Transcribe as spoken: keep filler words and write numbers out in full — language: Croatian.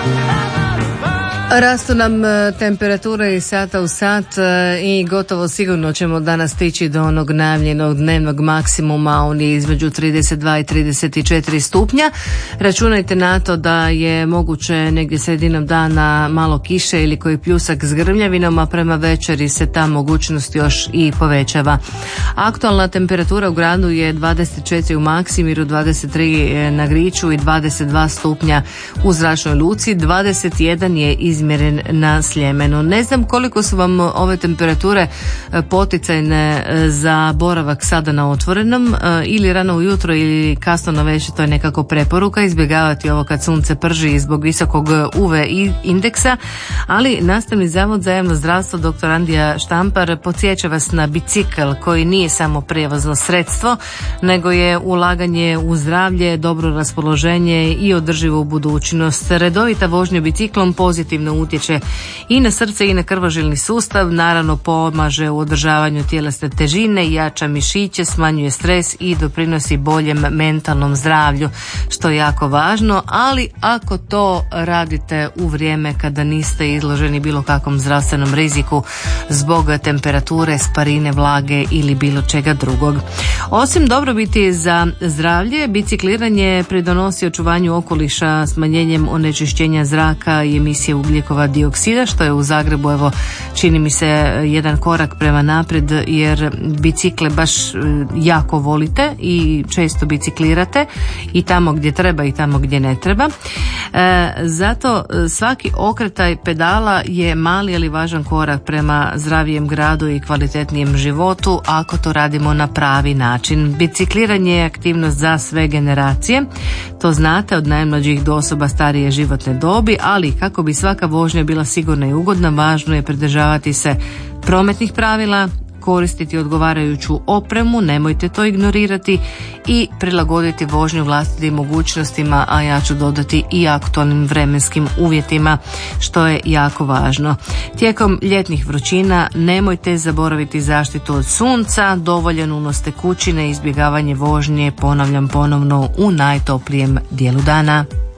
Rastu nam temperature iz sata u sat i gotovo sigurno ćemo danas stići do onog najavljenog dnevnog maksimuma, on je između trideset dva i trideset četiri stupnja. Računajte na to da je moguće negdje sredinom dana malo kiše ili koji pljusak s grmljavinom, a prema večeri se ta mogućnost još i povećava. Aktualna temperatura u gradu je dvadeset četiri u Maksimiru, dvadeset tri na Griču i dvadeset dva stupnja u Zračnoj luci, dvadeset jedan je izmjeren na Sljemenu. Ne znam koliko su vam ove temperature poticajne za boravak sada na otvorenom, ili rano ujutro ili kasno na večer, to je nekako preporuka, izbjegavati ovo kad sunce prži zbog visokog U V indeksa, ali Nastavni zavod za javno zdravstvo dr. Andija Štampar podsjeća vas na bicikl koji nije samo prijevozno sredstvo, nego je ulaganje u zdravlje, dobro raspoloženje i održivu budućnost. Redovita vožnja biciklom pozitivno utječe i na srce i na krvožilni sustav, naravno pomaže u održavanju tjelesne težine, jača mišiće, smanjuje stres i doprinosi boljem mentalnom zdravlju, što je jako važno, ali ako to radite u vrijeme kada niste izloženi bilo kakvom zdravstvenom riziku zbog temperature, sparine, vlage ili bilo čega drugog. Osim dobrobiti za zdravlje, bicikliranje pridonosi očuvanju okoliša smanjenjem onečišćenja zraka i emisije ugljikova dioksida, što je u Zagrebu, evo, čini mi se jedan korak prema naprijed, jer bicikle baš jako volite i često biciklirate i tamo gdje treba i tamo gdje ne treba. E, zato svaki okretaj pedala je mali ali važan korak prema zdravijem gradu i kvalitetnijem životu ako to radimo na pravi način. Bicikliranje je aktivnost za sve generacije, to znate, od najmlađih do osoba starije životne dobi, ali kako bi svaka vožnja bila sigurna i ugodna, važno je pridržavati se prometnih pravila, koristiti odgovarajuću opremu, nemojte to ignorirati, i prilagoditi vožnju vlastitim mogućnostima, a ja ću dodati i aktualnim vremenskim uvjetima, što je jako važno. Tijekom ljetnih vrućina nemojte zaboraviti zaštitu od sunca, dovoljan unos tekućine, izbjegavanje vožnje, ponavljam ponovno, u najtoplijem dijelu dana.